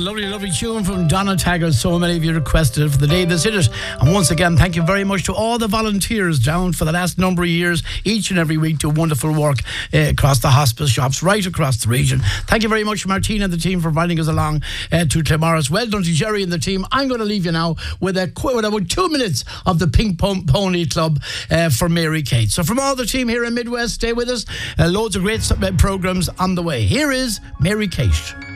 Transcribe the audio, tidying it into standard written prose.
lovely, lovely tune from Donna Taggart. So many of you requested it for the day that's in it. And once again, thank you very much to all the volunteers down for the last number of years, each and every week, do wonderful work across the hospice shops, right across the region. Thank you very much, Martina and the team, for inviting us along to Claremorris. Well done to Jerry and the team. I'm going to leave you now with about 2 minutes of the Pink Pony Club for Mary Kate. So from all the team here in Midwest, stay with us. Loads of great programmes on the way. Here is Mary Kate.